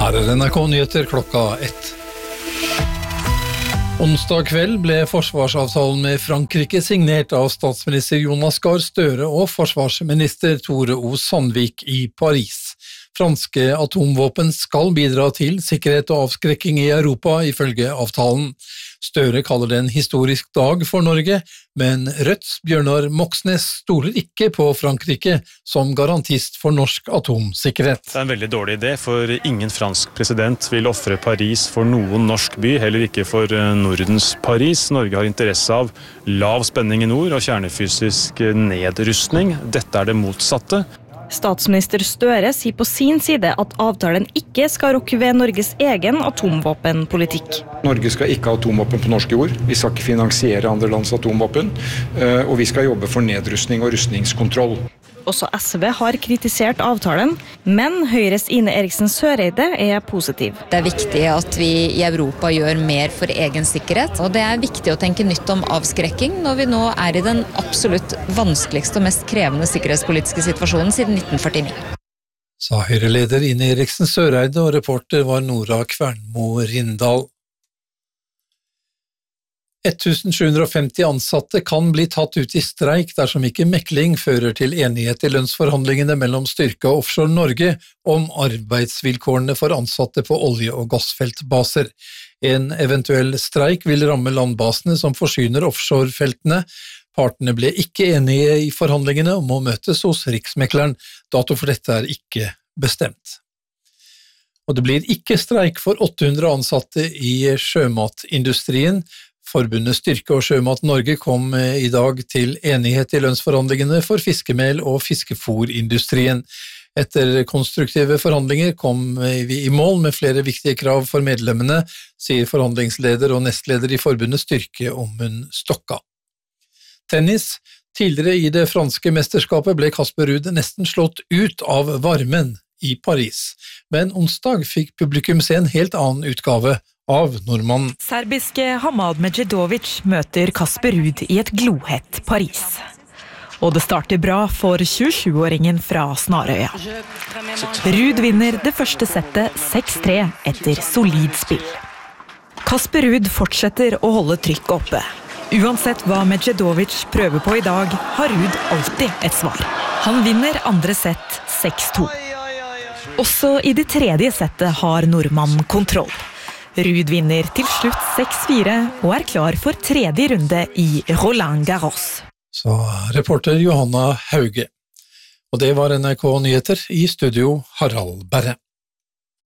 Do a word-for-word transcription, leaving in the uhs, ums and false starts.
Her er N R K-nyheter klokka ett. Onsdag kveld ble forsvarsavtalen med Frankrike signert av statsminister Jonas Gahr Støre og forsvarsminister Tore O. Sandvik i Paris. Franske atomvåpen skal bidra til sikkerhet og avskrekking i Europa ifølge avtalen. Støre kaller det en historisk dag for Norge, men Rødts Bjørnar Moxnes stoler ikke på Frankrike som garantist for norsk atomsikkerhet. Det er en veldig dårlig idé, for ingen fransk president vil offre Paris for noen norsk by, heller ikke for Nordens Paris. Norge har interesse av lav spenning i nord og kjernefysisk nedrustning. Dette er det motsatte. Statsminister Støre sier på sin side at avtalen ikke skal rokke ved Norges egen atomvåpenpolitikk. Norge skal ikke ha atomvåpen på norsk jord. Vi skal ikke finansiere andre lands atomvåpen, og vi skal jobbe for nedrustning og rustningskontroll. Også S V har kritisert avtalen, men Høyres Ine Eriksen Søreide er positiv. Det er viktig at vi i Europa gjør mer for egen sikkerhet, og det er viktig å tenke nytt om avskrekking når vi nå er i den absolutt vanskeligste og mest krevende sikkerhetspolitiske situasjonen siden nitten førtini. Sa Høyre-leder Ine Eriksen Søreide, og reporter var Nora Kvernmo Rindal. tusen sju hundre og femti ansatte kan bli tatt ut i streik dersom ikke mekling fører til enighet i lønnsforhandlingene mellom Styrke og Offshore Norge om arbeidsvilkårene for ansatte på olje- og gassfeltbaser. En eventuell streik vil ramme landbasene som forsyner offshorefeltene. Partene ble ikke enige i forhandlingene om å møtes hos Riksmekleren. Dato for dette er ikke bestemt. Og det blir ikke streik for åtte hundre ansatte i sjømatindustrien. Forbundet Styrke og Sjømat Norge kom i dag til enighet i lønnsforhandlingene for fiskemel- og fiskefôrindustrien. Etter konstruktive forhandlinger kom vi i mål med flere viktige krav for medlemmene, sier forhandlingsleder og nestleder i Forbundet Styrke Ommund Stokka. Tennis. Tidligere i det franske mesterskapet ble Casper Ruud nesten slått ut av varmen i Paris, men onsdag fikk publikum se en helt annen utgave av nordmannen. Serbiske Hamad Medjedovic møter Casper Ruud i et glohett Paris. Og det starter bra for tjuesjuåringen fra Snarøya. Ruud vinner det første settet seks tre etter solid spill. Casper Ruud fortsetter å holde trykket oppe. Uansett hva Medjedovic prøver på i dag, har Ruud alltid et svar. Han vinner andre sett seks to. Også i det tredje settet har nordmannen kontroll. Ruud vinner til slutt seks fire og er klar for tredje runde i Roland Garros. Så reporter Johanna Hauge. Og det var N R K Nyheter, i studio Harald Berre.